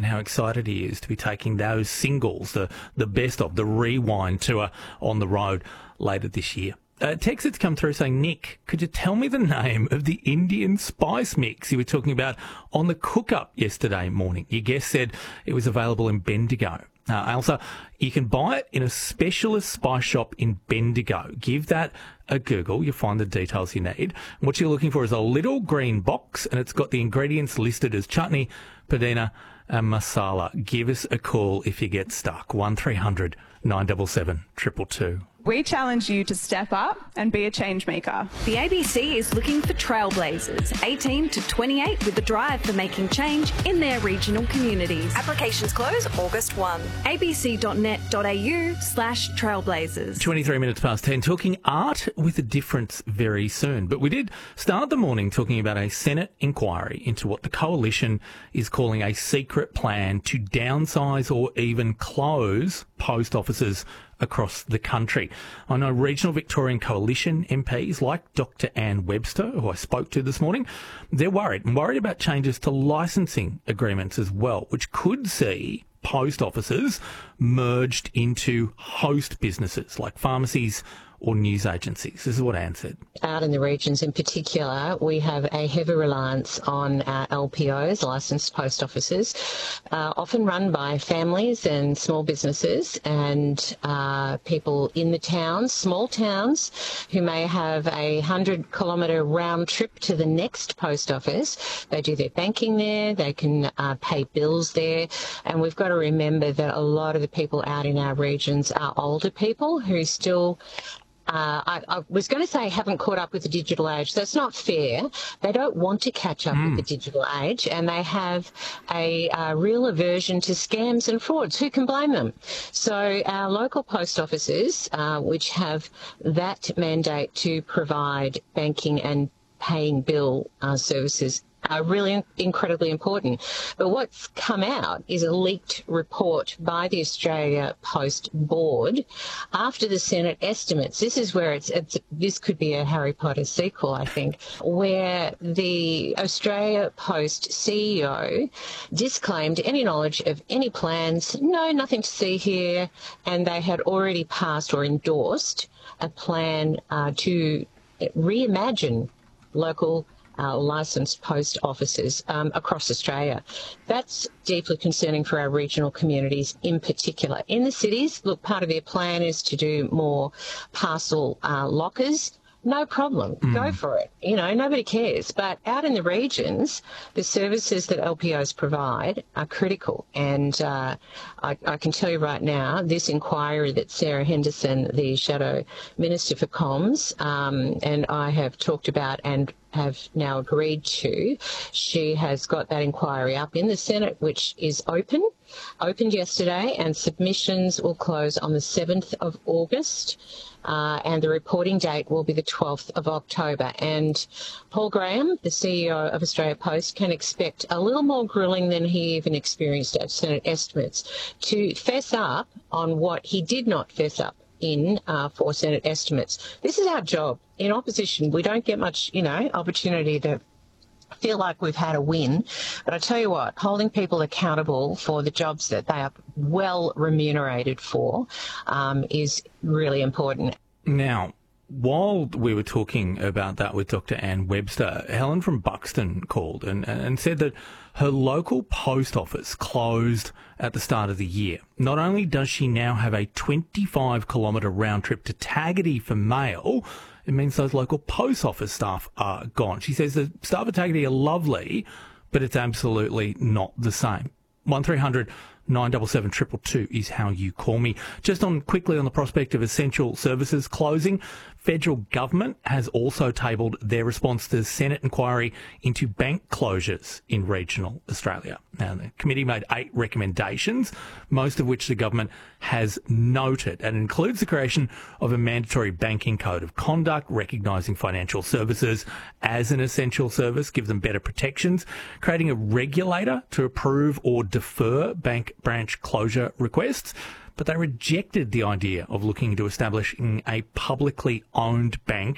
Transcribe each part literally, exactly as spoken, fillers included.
and how excited he is to be taking those singles, the, the best of, the rewind tour on the road later this year. A text that's come through saying, Nick, could you tell me the name of the Indian spice mix you were talking about on the cook-up yesterday morning? Your guest said it was available in Bendigo. Uh, Elsa, you can buy it in a specialist spice shop in Bendigo. Give that a Google. You'll find the details you need. What you're looking for is a little green box, and it's got the ingredients listed as chutney, pudina, and masala. Give us a call if you get stuck. one three hundred nine seven seven two two two. We challenge you to step up and be a change maker. The A B C is looking for trailblazers, eighteen to twenty-eight, with a drive for making change in their regional communities. Applications close August first. a b c dot net dot a u slash trailblazers. twenty-three minutes past ten, talking art with a difference very soon. But we did start the morning talking about a Senate inquiry into what the Coalition is calling a secret plan to downsize or even close post offices across the country. I know Regional Victorian Coalition M Ps like Doctor Anne Webster, who I spoke to this morning, they're worried and worried about changes to licensing agreements as well, which could see post offices merged into host businesses like pharmacies or news agencies. This is what Anne said. Out in the regions in particular, we have a heavy reliance on our L P Os, licensed post offices, uh, often run by families and small businesses and uh, people in the towns, small towns, who may have a hundred kilometre round trip to the next post office. They do their banking there, they can uh, pay bills there, and we've got to remember that a lot of the people out in our regions are older people who still Uh, I, I was going to say haven't caught up with the digital age. That's not fair. They don't want to catch up mm. with the digital age, and they have a, a real aversion to scams and frauds. Who can blame them? So our local post offices, uh, which have that mandate to provide banking and paying bill uh, services, are really incredibly important. But what's come out is a leaked report by the Australia Post Board after the Senate estimates. This is where it's, it's this could be a Harry Potter sequel, I think, where the Australia Post C E O disclaimed any knowledge of any plans, no, nothing to see here, and they had already passed or endorsed a plan uh, to reimagine local Uh, licensed post offices um, across Australia. That's deeply concerning for our regional communities in particular. In the cities, look, part of their plan is to do more parcel uh, lockers. No problem. Mm. Go for it. You know, nobody cares. But out in the regions, the services that L P Os provide are critical. And uh, I, I can tell you right now, this inquiry that Sarah Henderson, the Shadow Minister for Comms, um, and I have talked about and have now agreed to, she has got that inquiry up in the Senate, which is open, opened yesterday, and submissions will close on the seventh of August. Uh, and the reporting date will be the twelfth of October. And Paul Graham, the C E O of Australia Post, can expect a little more grilling than he even experienced at Senate estimates to fess up on what he did not fess up in uh, for Senate estimates. This is our job. In opposition, we don't get much, you know, opportunity to feel like we've had a win. But I tell you what, holding people accountable for the jobs that they are well remunerated for um, is really important. Now, while we were talking about that with Doctor Anne Webster, Helen from Buxton called and, and said that her local post office closed at the start of the year. Not only does she now have a twenty-five kilometre round trip to Tagaty for mail, it means those local post office staff are gone. She says the staff at Tagaty are lovely, but it's absolutely not the same. one three hundred nine seven seven two two two is how you call me. Just on quickly on the prospect of essential services closing, federal government has also tabled their response to the Senate inquiry into bank closures in regional Australia. Now, the committee made eight recommendations, most of which the government has noted, and includes the creation of a mandatory banking code of conduct, recognising financial services as an essential service, give them better protections, creating a regulator to approve or defer bank branch closure requests. But they rejected the idea of looking into establishing a publicly owned bank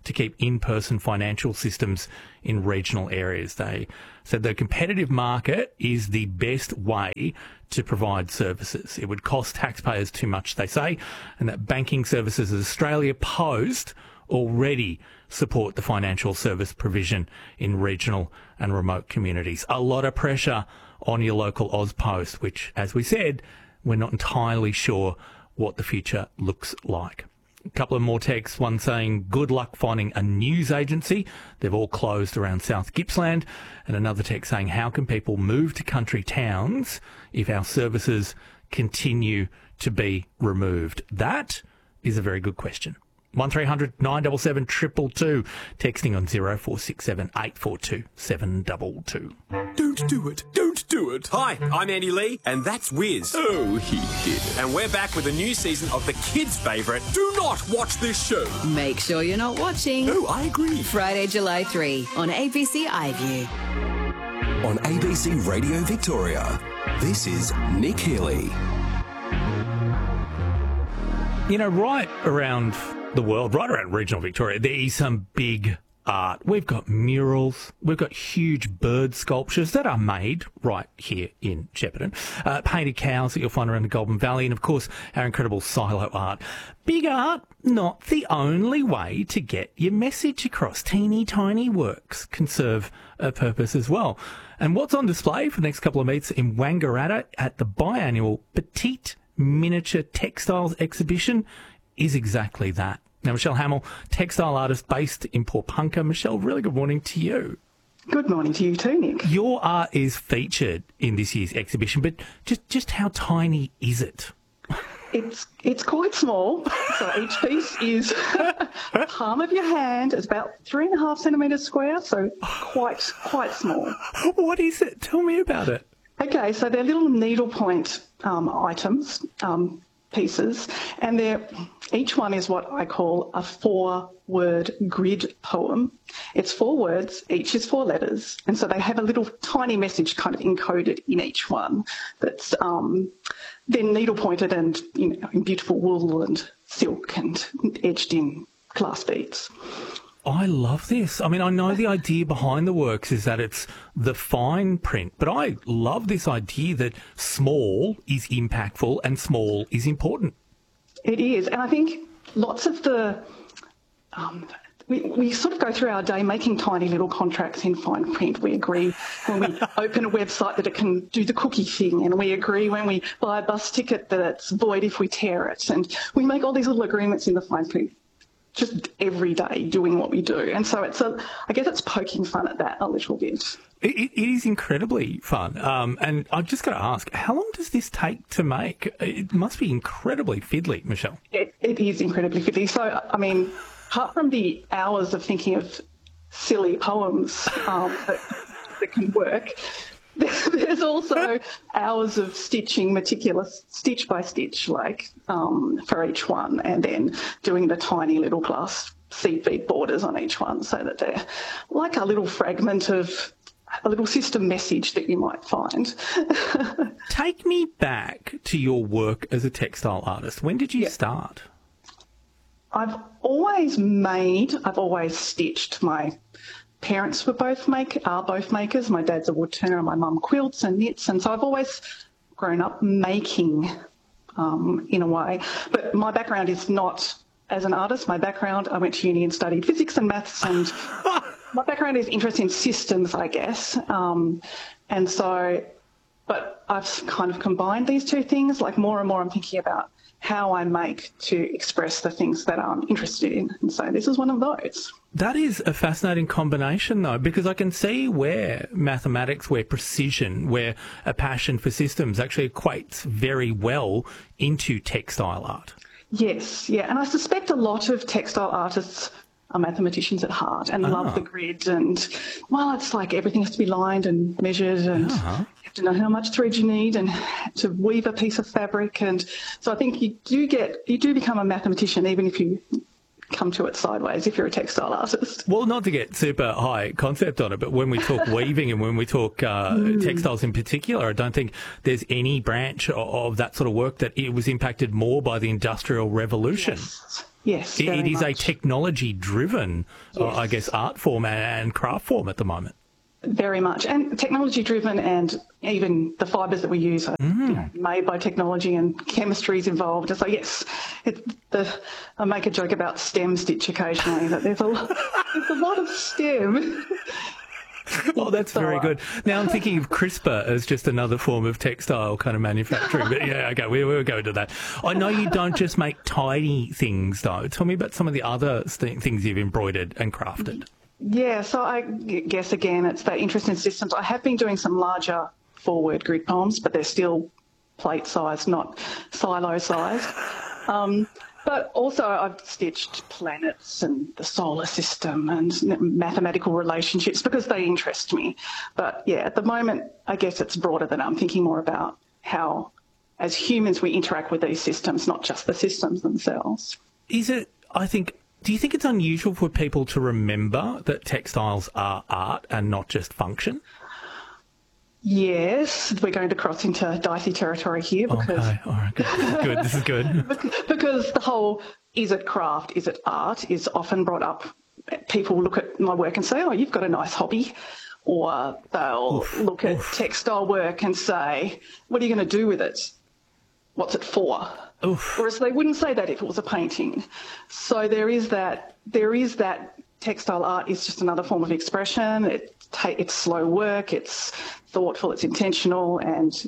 to keep in-person financial systems in regional areas. They said the competitive market is the best way to provide services. It would cost taxpayers too much, they say, and that Banking Services Australia Post already support the financial service provision in regional and remote communities. A lot of pressure on your local AusPost, which, as we said, we're not entirely sure what the future looks like. A couple of more texts, one saying, good luck finding a news agency. They've all closed around South Gippsland. And another text saying, how can people move to country towns if our services continue to be removed? That is a very good question. one three hundred nine seven seven two two two, texting on zero four six seven eight four two seven two two. Don't do it. Don't do it. Hi, I'm Andy Lee, and that's Wiz. Oh, he did it. And we're back with a new season of the kids' favourite, Do Not Watch This Show. Make sure you're not watching. Oh, I agree. Friday, July third on A B C iView. On A B C Radio Victoria, this is Nick Healy. You know, right around the world, right around regional Victoria, there is some big art. We've got murals, we've got huge bird sculptures that are made right here in Shepparton, uh, painted cows that you'll find around the Goulburn Valley, and of course our incredible silo art. Big art, not the only way to get your message across. Teeny tiny works can serve a purpose as well. And what's on display for the next couple of meets in Wangaratta at the biannual Petite Miniature Textiles exhibition is exactly that. Now, Michelle Hamill, textile artist based in Porepunkah. Michelle, really good morning to you. Good morning to you too, Nick. Your art is featured in this year's exhibition, but just, just how tiny is it? It's it's quite small. So each piece is the palm of your hand. It's about three and a half centimetres square, so quite quite small. What is it? Tell me about it. Okay, so they're little needlepoint um, items, um, pieces, and they're each one is what I call a four-word grid poem. It's four words, each is four letters, and so they have a little tiny message kind of encoded in each one that's um, then needle-pointed and, you know, in beautiful wool and silk and edged in glass beads. I love this. I mean, I know the idea behind the works is that it's the fine print, but I love this idea that small is impactful and small is important. It is, and I think lots of the, um, we, we sort of go through our day making tiny little contracts in fine print. We agree when we open a website that it can do the cookie thing, and we agree when we buy a bus ticket that it's void if we tear it, and we make all these little agreements in the fine print just every day doing what we do. And so it's a, I guess it's poking fun at that a little bit. It, it is incredibly fun. Um, and I've just got to ask, how long does this take to make? It must be incredibly fiddly, Michelle. It, it is incredibly fiddly. So, I mean, apart from the hours of thinking of silly poems um, that, that can work, there's also hours of stitching, meticulous stitch by stitch, like um, for each one, and then doing the tiny little glass seed bead borders on each one so that they're like a little fragment of a little system message that you might find. Take me back to your work as a textile artist. When did you yeah. start? I've always made, I've always stitched. My parents were both make are both makers. My dad's a wood turner and my mum quilts and knits, and so I've always grown up making um, in a way. But my background is not as an artist. My background, I went to uni and studied physics and maths, and my background is interest in systems, I guess. Um, and so, but I've kind of combined these two things. Like more and more I'm thinking about how I make to express the things that I'm interested in. And so this is one of those. That is a fascinating combination, though, because I can see where mathematics, where precision, where a passion for systems actually equates very well into textile art. Yes, yeah. And I suspect a lot of textile artists are mathematicians at heart and ah. love the grid. And, well, it's like everything has to be lined and measured, and uh-huh. you have to know how much thread you need and to weave a piece of fabric. And so I think you do get, you do become a mathematician even if you come to it sideways if you're a textile artist. Well, not to get super high concept on it, but when we talk weaving and when we talk uh, mm. textiles in particular, I don't think there's any branch of, of that sort of work that it was impacted more by the Industrial Revolution. Yes. Yes, It, very it is a much. technology-driven, uh, Yes. I guess, art form and craft form at the moment. Very much, and technology-driven, and even the fibres that we use are Mm. you know, made by technology, and chemistry's involved. And so, yes, it, the, I make a joke about stem stitch occasionally, that there's a lot, there's a lot of stem. Oh, that's very So, good. Now I'm thinking of CRISPR as just another form of textile kind of manufacturing. But yeah, okay, we, we'll go to that. I know you don't just make tiny things, though. Tell me about some of the other st- things you've embroidered and crafted. Yeah, so I g- guess, again, it's that interest in systems. I have been doing some larger four-word grid poems, but they're still plate-sized, not silo-sized. Um, but also I've stitched planets and the solar system and mathematical relationships because they interest me. But, yeah, at the moment, I guess it's broader than I'm thinking more about how, as humans, we interact with these systems, not just the systems themselves. Is it, I think, do you think it's unusual for people to remember that textiles are art and not just function? Yes, we're going to cross into dicey territory here because Okay, all right, good. This is good. This is good. because the whole is it craft, is it art is often brought up. People look at my work and say, oh, you've got a nice hobby. Or they'll Oof, look at oof. textile work and say, what are you going to do with it? What's it for? Oof. Whereas they wouldn't say that if it was a painting. So there is that, there is that textile art is just another form of expression. It ta- it's slow work, it's thoughtful, it's intentional, and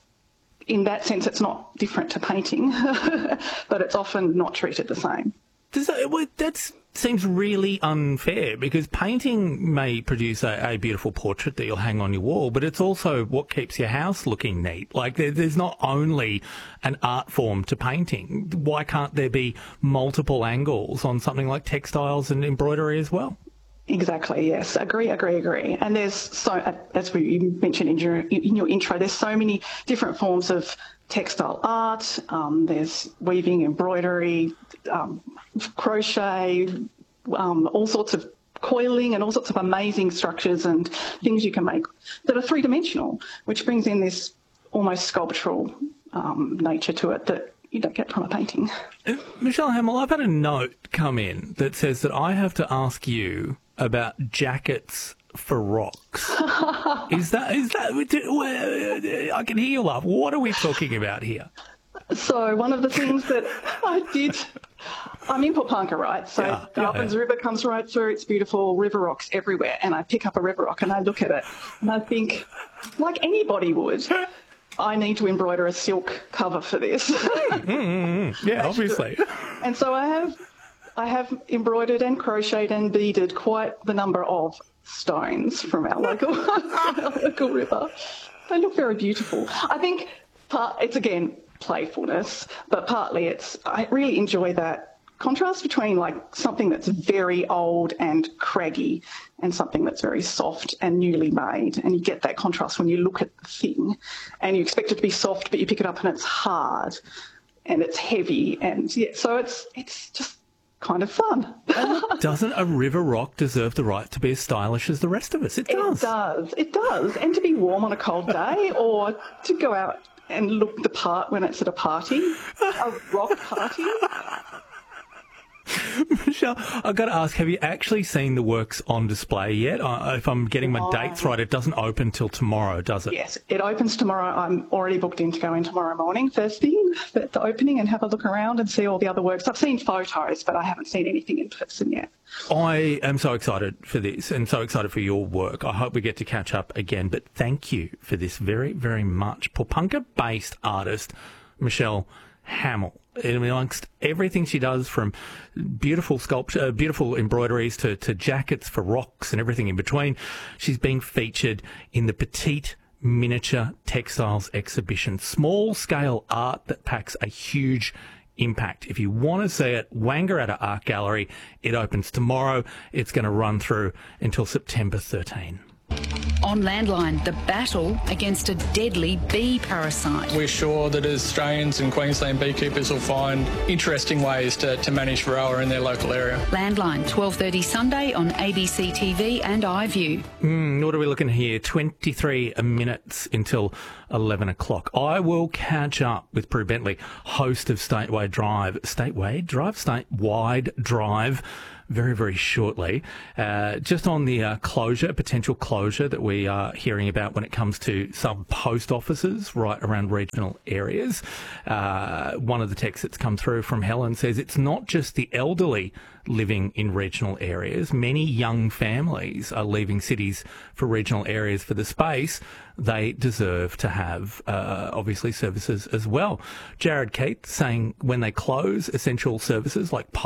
in that sense it's not different to painting, but it's often not treated the same. Does that, well, that seems really unfair because painting may produce a, a beautiful portrait that you'll hang on your wall, but it's also what keeps your house looking neat. Like there, there's not only an art form to painting. Why can't there be multiple angles on something like textiles and embroidery as well? Exactly, yes. Agree, agree, agree. And there's so, as we mentioned in your, in your intro, there's so many different forms of textile art. Um, there's weaving, embroidery, um, crochet, um, all sorts of coiling and all sorts of amazing structures and things you can make that are three-dimensional, which brings in this almost sculptural um, nature to it that you don't get from a painting. Uh, Michelle Hamill, I've had a note come in that says that I have to ask you about jackets for rocks. is that, is that, I can hear you laugh. What are we talking about here? So one of the things that I did, I'm in Popanka, right? So Yeah, the yeah, Uplands yeah. River comes right through. It's beautiful, river rocks everywhere. And I pick up a river rock and I look at it and I think, like anybody would, I need to embroider a silk cover for this. Mm-hmm. Yeah, obviously. And so I have, I have embroidered and crocheted and beaded quite the number of stones from our local, our local river. They look very beautiful. I think part, it's again playfulness, but partly it's, I really enjoy that contrast between like something that's very old and craggy and something that's very soft and newly made. And you get that contrast when you look at the thing and you expect it to be soft, but you pick it up and it's hard and it's heavy. And yeah, so it's, it's just kind of fun. Doesn't a river rock deserve the right to be as stylish as the rest of us? It does. It does. It does. And to be warm on a cold day or to go out and look the part when it's at a party, a rock party. Michelle, I've got to ask, have you actually seen the works on display yet? Uh, if I'm getting my No. dates right, it doesn't open till tomorrow, does it? Yes, it opens tomorrow. I'm already booked in to go in tomorrow morning, first thing, at the opening, and have a look around and see all the other works. I've seen photos, but I haven't seen anything in person yet. I am so excited for this and so excited for your work. I hope we get to catch up again. But thank you for this very, very much. Popanka-based artist Michelle Hamill. Amongst everything she does, from beautiful sculpture, beautiful embroideries to, to jackets for rocks and everything in between, she's being featured in the Petite Miniature Textiles exhibition. Small-scale art that packs a huge impact. If you want to see it, Wangaratta Art Gallery. It opens tomorrow. It's going to run through until September thirteenth. On Landline, the battle against a deadly bee parasite. We're sure that Australians and Queensland beekeepers will find interesting ways to, to manage varroa in their local area. Landline, twelve thirty Sunday on A B C T V and iView. Mm, what are we looking at here? twenty-three minutes until eleven o'clock. I will catch up with Prue Bentley, host of Statewide Drive. Statewide Drive? Statewide Drive. Very, very shortly. Uh, just on the uh, closure, potential closure that we are hearing about when it comes to some post offices right around regional areas. Uh, one of the texts that's come through from Helen says it's not just the elderly living in regional areas. Many young families are leaving cities for regional areas for the space they deserve to have, uh, obviously, services as well. Jared Keith saying when they close essential services like